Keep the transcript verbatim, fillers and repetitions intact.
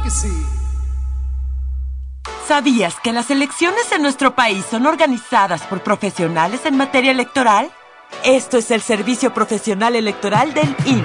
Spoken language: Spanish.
que sí. ¿Sabías que las elecciones en nuestro país son organizadas por profesionales en materia electoral? Esto es el Servicio Profesional Electoral del I N E.